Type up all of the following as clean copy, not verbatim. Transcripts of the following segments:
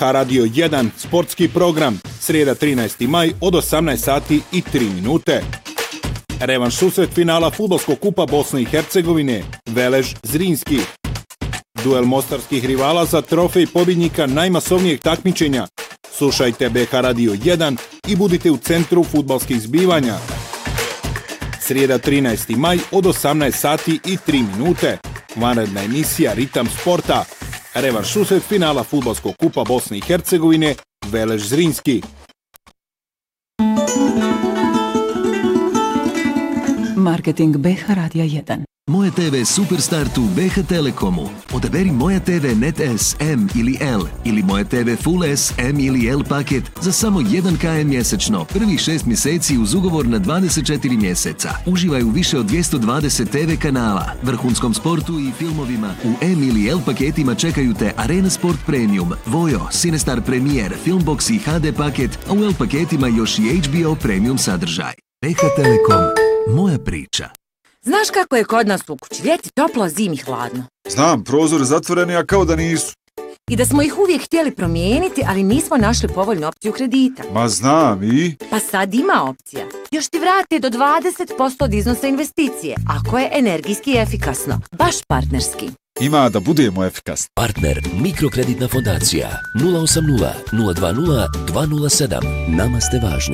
Radio 1, sportski program, srijeda 13. maj od 18 sati i 3 minute. Revanš susret finala fudbalskog kupa Bosne i Hercegovine, Velež Zrinski. Duel mostarskih rivala za trofej pobjednika najmasovnijeg takmičenja. Slušajte BH Radio 1 i budite u centru fudbalskih zbivanja. Srijeda 13. maj od 18 sati i 3 minute. Vanredna emisija Ritam sporta. Revanš susret finala fudbalskog kupa Bosne i Hercegovine, Velež Zrinski. Marketing BH Radija 1. Moje TV Superstart u BH Telekomu. Odaberi Moje TV Net S, M ili L ili Moje TV Full S, M ili L paket za samo 1 km mjesečno. Prvih 6 mjeseci uz ugovor na 24 mjeseca. Uživaj u više od 220 TV kanala, vrhunskom sportu i filmovima. U M ili L paketima čekaju te Arena Sport Premium, Vojo, Cinestar Premier, Filmbox i HD paket, a u L paketima još i HBO Premium sadržaj. BH Telekom. Moja priča. Znaš kako je kod nas u kući? Ljeti toplo, zimi hladno. Znam, prozori zatvoreni, a kao da nisu. I da smo ih uvijek htjeli promijeniti, ali nismo našli povoljnu opciju kredita. Ma znam i? Pa sad ima opcija. Još ti vrate do 20% od iznosa investicije, ako je energijski efikasno. Baš partnerski. Ima da budemo efikasni. Partner Mikrokreditna fondacija 080 020 207. Nama ste važni.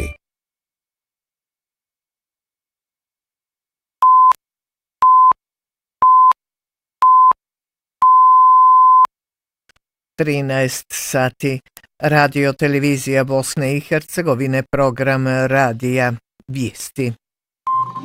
sati. Radio televizija Bosne i Hercegovine, program radija Vijesti.